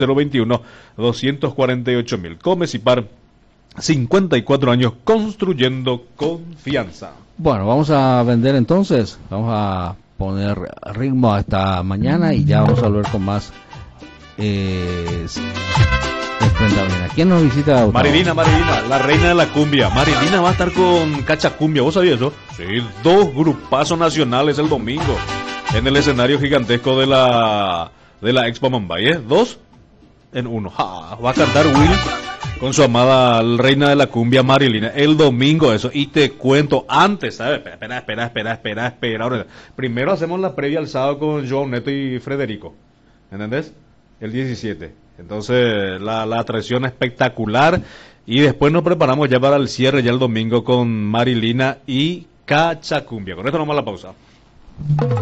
021-248.000. Comecipar, 54 años construyendo confianza. Bueno, vamos a vender entonces. Vamos a poner ritmo hasta mañana y ya vamos a volver con más. ¿Quién nos visita, Gustavo? Marilina, la reina de la cumbia. Marilina va a estar con Cachacumbia, ¿vos sabías eso? Sí, 2 grupazos nacionales el domingo en el escenario gigantesco de la Expo Mumbai, 2 en 1. ¡Ja! Va a cantar Will con su amada reina de la cumbia, Marilina, el domingo eso. Y te cuento antes, ¿sabes? Espera. Ahora, primero hacemos la previa al sábado con Joao Neto y Federico, ¿entendés? El 17. Entonces la atracción espectacular y después nos preparamos ya para el cierre ya el domingo con Marilina y Cachacumbia. Con esto nomás la pausa.